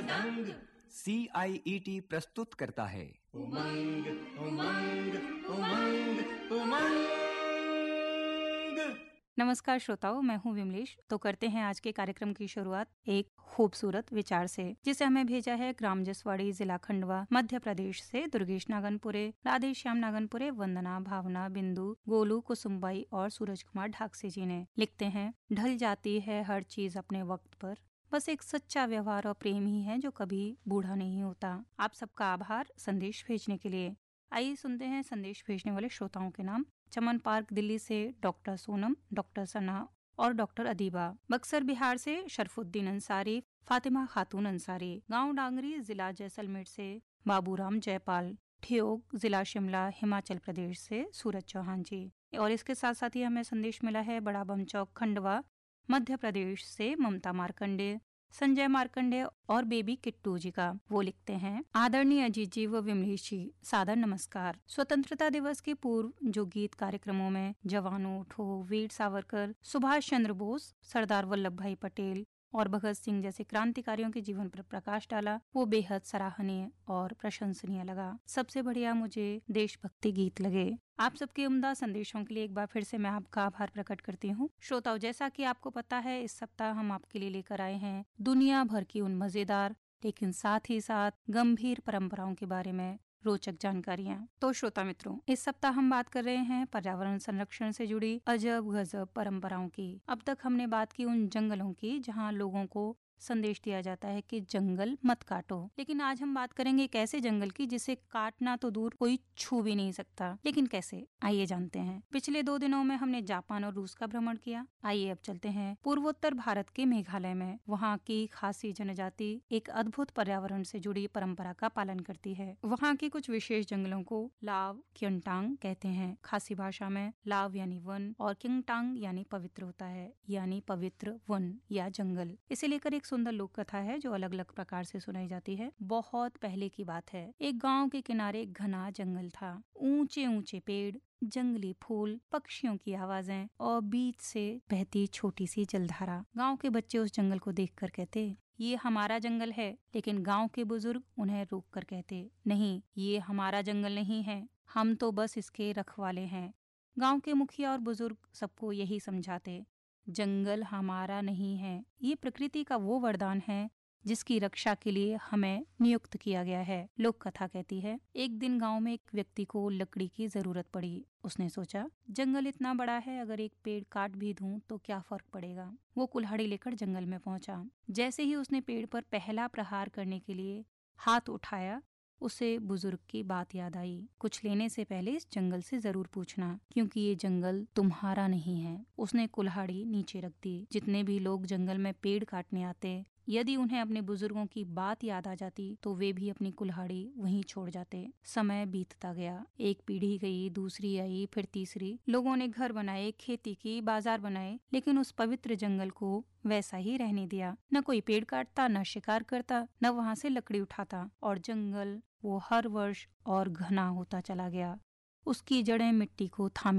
दंग। CIET प्रस्तुत करता है उमंग उमंग उमंग उमंग। नमस्कार श्रोताओं, मैं हूं विमलेश। तो करते हैं आज के कार्यक्रम की शुरुआत एक खूबसूरत विचार से, जिसे हमें भेजा है ग्राम जसवाड़ी, जिला खंडवा, मध्य प्रदेश से दुर्गेश नागनपुरे, राधे श्याम नागनपुरे, वंदना, भावना, बिंदु, गोलू, कुसुमबाई और सूरज कुमार ढाकसे जी ने। लिखते हैं, ढल जाती है हर चीज अपने वक्त पर, बस एक सच्चा व्यवहार और प्रेम ही है जो कभी बूढ़ा नहीं होता। आप सबका आभार संदेश भेजने के लिए। आइए सुनते हैं संदेश भेजने वाले श्रोताओं के नाम। चमन पार्क दिल्ली से डॉक्टर सोनम, डॉक्टर सना और डॉक्टर अदीबा। बक्सर बिहार से शरफुद्दीन अंसारी, फातिमा खातून अंसारी। गांव डांगरी, जिला जैसलमेर से बाबूराम जयपाल। ठियोग, जिला शिमला, हिमाचल प्रदेश से सूरज चौहान जी। और इसके साथ साथ ही हमें संदेश मिला है बड़ा बमचौक, खंडवा, मध्य प्रदेश से ममता मार्कंडे, संजय मार्कंडे और बेबी किट्टू जी का। वो लिखते हैं, आदरणीय अजीत जी व विमलेश जी, सादर नमस्कार। स्वतंत्रता दिवस के पूर्व जो गीत कार्यक्रमों में जवानों उठो, वीर सावरकर, सुभाष चंद्र बोस, सरदार वल्लभ भाई पटेल और भगत सिंह जैसे क्रांतिकारियों के जीवन पर प्रकाश डाला, वो बेहद सराहनीय और प्रशंसनीय लगा। सबसे बढ़िया मुझे देशभक्ति गीत लगे। आप सबके उम्दा संदेशों के लिए एक बार फिर से मैं आपका आभार प्रकट करती हूँ। श्रोताओं, जैसा कि आपको पता है, इस सप्ताह हम आपके लिए लेकर आए हैं दुनिया भर की उन मजेदार लेकिन साथ ही साथ गंभीर परंपराओं के बारे में रोचक जानकारियाँ। तो श्रोता मित्रों, इस सप्ताह हम बात कर रहे हैं पर्यावरण संरक्षण से जुड़ी अजब गजब परंपराओं की। अब तक हमने बात की उन जंगलों की जहाँ लोगों को संदेश दिया जाता है कि जंगल मत काटो, लेकिन आज हम बात करेंगे एक ऐसे जंगल की जिसे काटना तो दूर कोई छू भी नहीं सकता। लेकिन कैसे, आइए जानते हैं। पिछले 2 दिनों में हमने जापान और रूस का भ्रमण किया। आइए अब चलते हैं पूर्वोत्तर भारत के मेघालय में। वहाँ की खासी जनजाति एक अद्भुत पर्यावरण से जुड़ी परंपरा का पालन करती है। वहाँ के कुछ विशेष जंगलों को लाव क्यंटांग कहते हैं। खासी भाषा में लाव यानी वन और क्यंटांग यानी पवित्र होता है, यानी पवित्र वन या जंगल। इसे लेकर एक सुंदर लोक कथा है जो अलग अलग प्रकार से सुनाई जाती है। बहुत पहले की बात है। एक गांव के किनारे एक घना जंगल था। ऊंचे ऊंचे पेड़, जंगली फूल, पक्षियों की आवाजें और बीच से बहती छोटी सी जलधारा। गांव के बच्चे उस जंगल को देखकर कहते, ये हमारा जंगल है। लेकिन गांव के बुजुर्ग उन्हें रोक कर कहते, नहीं, ये हमारा जंगल नहीं है, हम तो बस इसके रखवाले हैं। गांव के मुखिया और बुजुर्ग सबको यही समझाते, जंगल हमारा नहीं है, ये प्रकृति का वो वरदान है जिसकी रक्षा के लिए हमें नियुक्त किया गया है। लोक कथा कहती है, एक दिन गांव में एक व्यक्ति को लकड़ी की जरूरत पड़ी। उसने सोचा, जंगल इतना बड़ा है, अगर एक पेड़ काट भी दूं तो क्या फर्क पड़ेगा। वो कुल्हाड़ी लेकर जंगल में पहुंचा। जैसे ही उसने पेड़ पर पहला प्रहार करने के लिए हाथ उठाया, उसे बुजुर्ग की बात याद आई, कुछ लेने से पहले इस जंगल से जरूर पूछना, क्योंकि ये जंगल तुम्हारा नहीं है। उसने कुल्हाड़ी नीचे रख दी। जितने भी लोग जंगल में पेड़ काटने आते, यदि उन्हें अपने बुजुर्गों की बात याद आ जाती तो वे भी अपनी कुल्हाड़ी वहीं छोड़ जाते। समय बीतता गया। एक पीढ़ी गई, दूसरी आई, फिर तीसरी। लोगों ने घर बनाए, खेती की, बाजार बनाए, लेकिन उस पवित्र जंगल को वैसा ही रहने दिया। न कोई पेड़ काटता, न शिकार करता, न वहाँ से लकड़ी उठाता। और जंगल वो हर वर्ष और घना होता चला गया। उसकी जड़ें मिट्टी को थामे